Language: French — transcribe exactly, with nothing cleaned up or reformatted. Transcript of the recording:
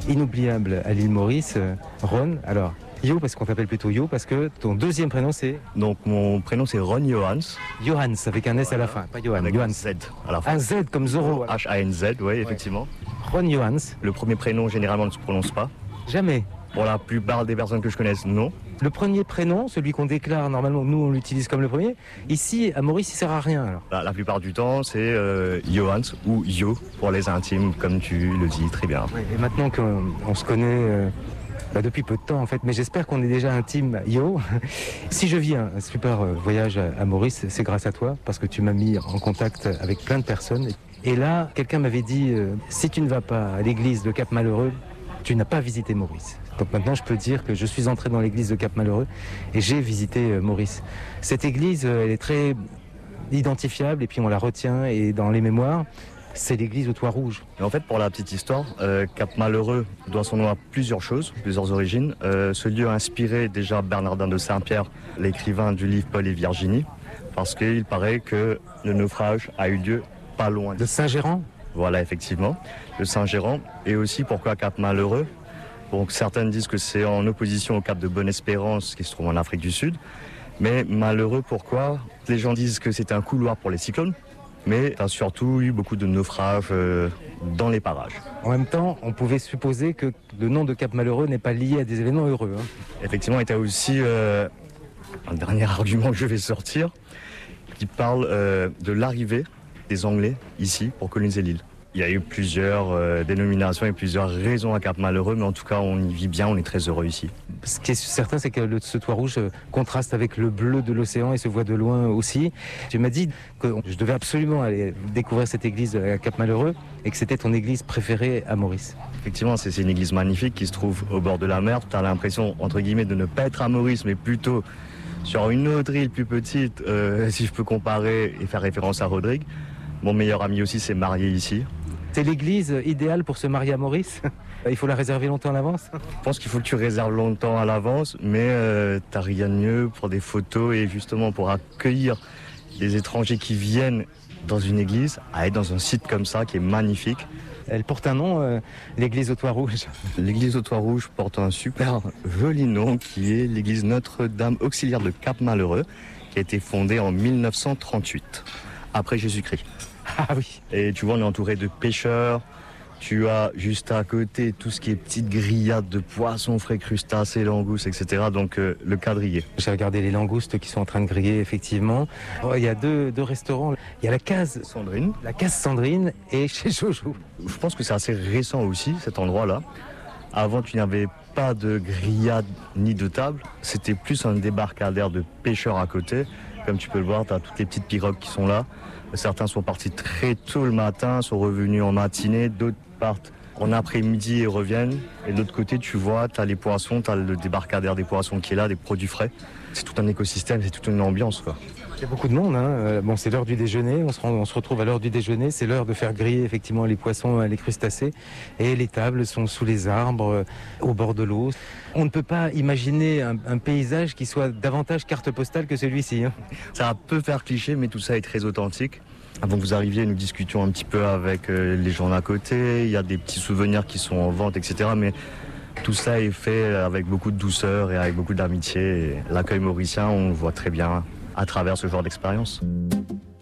inoubliable à l'île Maurice. Ron, alors Yo, parce qu'on t'appelle plutôt Yo, parce que ton deuxième prénom c'est... Donc mon prénom c'est Ron Johans. Johans, avec un S voilà. à la fin, pas Johan, Avec Johans. un Z à la fin. Un Z comme Zorro. H A N Z, oui, ouais. Effectivement. Ron Johans. Le premier prénom généralement ne se prononce pas. Jamais. Pour la plupart des personnes que je connaisse, non. Le premier prénom, celui qu'on déclare normalement, nous on l'utilise comme le premier. Ici, à Maurice, il sert à rien alors. La, la plupart du temps, c'est euh, Johans ou Yo pour les intimes, comme tu le dis très bien. Ouais, et maintenant qu'on on se connaît euh, bah, depuis peu de temps en fait, mais j'espère qu'on est déjà intime, Yo. Si je vis un, un super euh, voyage à, à Maurice, c'est grâce à toi, parce que tu m'as mis en contact avec plein de personnes. Et là, quelqu'un m'avait dit, euh, si tu ne vas pas à l'église de Cap-Malheureux, tu n'as pas visité Maurice. Donc maintenant, je peux dire que je suis entré dans l'église de Cap-Malheureux et j'ai visité euh, Maurice. Cette église, euh, elle est très identifiable et puis on la retient et dans les mémoires, c'est l'église au toit rouge. Et en fait, pour la petite histoire, euh, Cap-Malheureux doit son nom à plusieurs choses, plusieurs origines. Euh, ce lieu a inspiré déjà Bernardin de Saint-Pierre, l'écrivain du livre Paul et Virginie, parce qu'il paraît que le naufrage a eu lieu pas loin de Saint-Géran. Voilà, effectivement, de Saint-Géran. Et aussi, pourquoi Cap-Malheureux? Donc, certaines disent que c'est en opposition au Cap de Bonne-Espérance, qui se trouve en Afrique du Sud. Mais malheureux, pourquoi? Les gens disent que c'était un couloir pour les cyclones, mais il y a surtout eu beaucoup de naufrages euh, dans les parages. En même temps, on pouvait supposer que le nom de Cap-Malheureux n'est pas lié à des événements heureux. Hein. Effectivement, il y a aussi euh, un dernier argument que je vais sortir, qui parle euh, de l'arrivée des Anglais ici pour coloniser l'île. Il y a eu plusieurs euh, dénominations et plusieurs raisons à Cap-Malheureux, mais en tout cas, on y vit bien, on est très heureux ici. Ce qui est certain, c'est que le, ce toit rouge contraste avec le bleu de l'océan et se voit de loin aussi. Tu m'as dit que je devais absolument aller découvrir cette église à Cap-Malheureux et que c'était ton église préférée à Maurice. Effectivement, c'est, c'est une église magnifique qui se trouve au bord de la mer. Tu as l'impression, entre guillemets, de ne pas être à Maurice, mais plutôt sur une autre île plus petite, euh, si je peux comparer et faire référence à Rodrigue. Mon meilleur ami aussi s'est marié ici. C'est l'église idéale pour se marier à Maurice? Il faut la réserver longtemps à l'avance? Je pense qu'il faut que tu réserves longtemps à l'avance, mais euh, t'as rien de mieux pour des photos et justement pour accueillir les étrangers qui viennent dans une église, à être dans un site comme ça qui est magnifique. Elle porte un nom, euh, l'église au toit rouge. L'église au toit rouge porte un super joli nom qui est l'église Notre-Dame Auxiliaire de Cap-Malheureux, qui a été fondée en mille neuf cent trente-huit, après Jésus-Christ. Ah oui. Et tu vois, on est entouré de pêcheurs. Tu as juste à côté tout ce qui est petites grillades de poissons frais, crustacés, langoustes, et cetera. Donc euh, le quadrillé. J'ai regardé les langoustes qui sont en train de griller, effectivement. Oh, il y a deux, deux restaurants. Il y a la case Sandrine. La case Sandrine et chez Jojo. Je pense que c'est assez récent aussi, cet endroit-là. Avant, tu n'avais pas de grillade ni de table. C'était plus un débarcadère de pêcheurs à côté. Comme tu peux le voir, tu as toutes les petites pirogues qui sont là. Certains sont partis très tôt le matin, sont revenus en matinée. D'autres partent en après-midi et reviennent. Et de l'autre côté, tu vois, tu as les poissons, tu as le débarcadère des poissons qui est là, des produits frais. C'est tout un écosystème, c'est toute une ambiance, quoi. Il y a beaucoup de monde. Hein. Bon, c'est l'heure du déjeuner. On se, rend, on se retrouve à l'heure du déjeuner. C'est l'heure de faire griller effectivement les poissons, les crustacés. Et les tables sont sous les arbres, au bord de l'eau. On ne peut pas imaginer un, un paysage qui soit davantage carte postale que celui-ci. Hein. Ça peut faire cliché, mais tout ça est très authentique. Avant que vous arriviez, nous discutions un petit peu avec les gens d'à côté. Il y a des petits souvenirs qui sont en vente, et cetera. Mais tout ça est fait avec beaucoup de douceur et avec beaucoup d'amitié. Et l'accueil mauricien, on le voit très bien à travers ce genre d'expérience.